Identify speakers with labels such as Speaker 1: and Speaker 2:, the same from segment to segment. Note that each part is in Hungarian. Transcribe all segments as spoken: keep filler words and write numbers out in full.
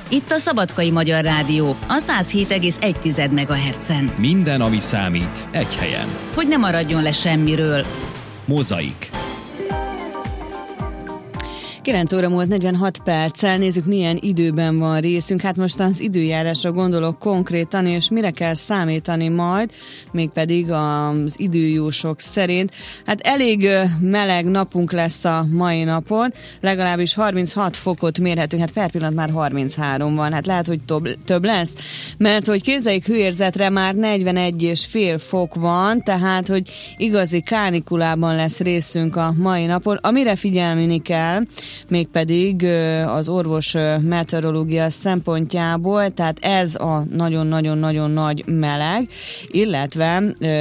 Speaker 1: Itt a Szabadkai Magyar Rádió, a száz hét egész egy megahertzen.
Speaker 2: Minden, ami számít, egy helyen.
Speaker 1: Hogy ne maradjon le semmiről.
Speaker 2: Mozaik.
Speaker 3: kilenc óra múlt negyvenhat perccel, nézzük milyen időben van részünk. Hát most az időjárásra gondolok konkrétan, és mire kell számítani majd, mégpedig az időjósok szerint. Hát elég meleg napunk lesz a mai napon, legalábbis harminchat fokot mérhetünk, hát per pillanat már harminchárom van, hát lehet, hogy több, több lesz, mert hogy képzeljük, hőérzetre már negyvenegy és fél fok van, tehát hogy igazi kánikulában lesz részünk a mai napon, amire figyelni kell, mégpedig az orvos meteorológia szempontjából, tehát ez a nagyon-nagyon-nagyon nagy meleg, illetve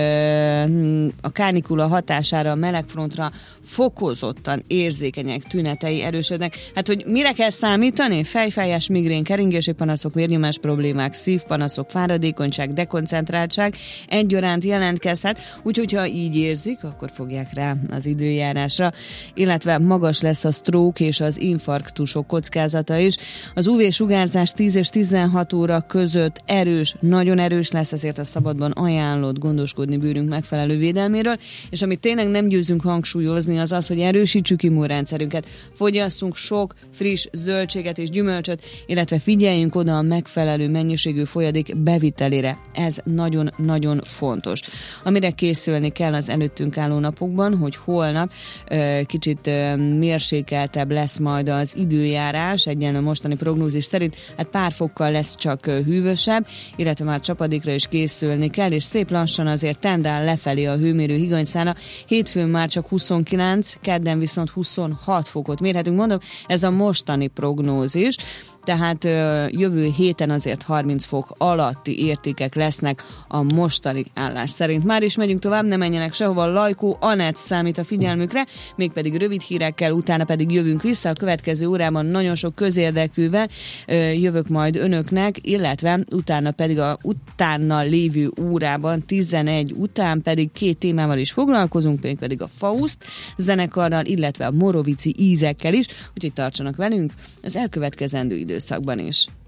Speaker 3: a kánikula hatására, a melegfrontra fokozottan érzékenyek tünetei erősödnek. Hát, hogy mire kell számítani? Fejfájás, migrén, keringési panaszok, vérnyomás problémák, szívpanaszok, fáradékonyság, dekoncentráltság egyaránt jelentkezhet, úgyhogy ha így érzik, akkor fogják rá az időjárásra, illetve magas lesz a stroke és az infarktusok kockázata is. Az ú vé-sugárzás tíz és tizenhat óra között erős, nagyon erős lesz, ezért a szabadban ajánlott gondoskodni bőrünk megfelelő védelméről, és amit tényleg nem győzünk hangsúlyozni, az az, hogy erősítsük immunrendszerünket, fogyasszunk sok friss zöldséget és gyümölcsöt, illetve figyeljünk oda a megfelelő mennyiségű folyadék bevitelére. Ez nagyon-nagyon fontos. Amire készülni kell az előttünk álló napokban, hogy holnap ö, kicsit ö, mérsékeltebb lesz majd az időjárás, egyenlő mostani prognózis szerint, hát pár fokkal lesz csak ö, hűvösebb, illetve már csapadékra is készülni kell, és szép lassan azért tendál lefelé a hőmérő higanyszála. Hétfőn már csak huszonkilenc, kedden viszont huszonhat fokot mérhetünk, mondom, ez a mostani prognózis, tehát ö, jövő héten azért harminc fok alatti értékek lesznek a mostani állás szerint. Már is megyünk tovább, ne menjenek sehova, Lajkó Anett számít a figyelmükre, mégpedig rövid hírekkel, utána pedig jövünk vissza, a következő órában nagyon sok közérdekűvel ö, jövök majd önöknek, illetve utána pedig a utána lévő órában, tizenegy után pedig két témával is foglalkozunk, mégpedig a Faust zenekarral, illetve a morovici ízekkel is, úgyhogy tartsanak velünk az elkövetkezendő időszakban is.